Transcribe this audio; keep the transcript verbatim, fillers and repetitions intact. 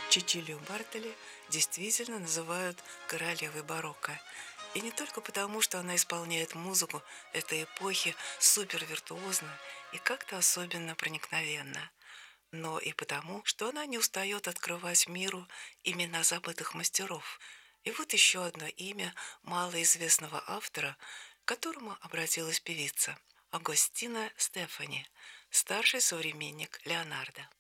Чичилию Бартолли действительно называют королевой барокко. И не только потому, что она исполняет музыку этой эпохи супервиртуозно и как-то особенно проникновенно, но и потому, что она не устает открывать миру имена забытых мастеров. И вот еще одно имя малоизвестного автора, к которому обратилась певица – Агостина Стефани, старший современник Леонардо.